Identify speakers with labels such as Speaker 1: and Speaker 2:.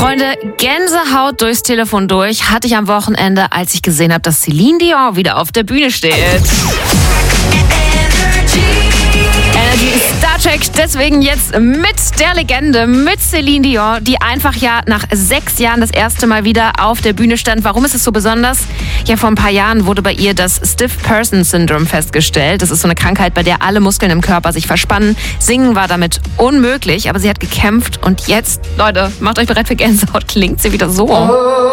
Speaker 1: Freunde, Gänsehaut durchs Telefon durch hatte ich am Wochenende, als ich gesehen habe, dass Celine Dion wieder auf der Bühne steht. Energy Star Trek, deswegen jetzt mit der Legende, mit Celine Dion, die einfach ja nach 6 Jahren das erste Mal wieder auf der Bühne stand. Warum ist es so besonders? Ja, vor ein paar Jahren wurde bei ihr das Stiff Person Syndrome festgestellt. Das ist so eine Krankheit, bei der alle Muskeln im Körper sich verspannen. Singen war damit unmöglich, aber sie hat gekämpft und jetzt, Leute, macht euch bereit für Gänsehaut, klingt sie wieder so.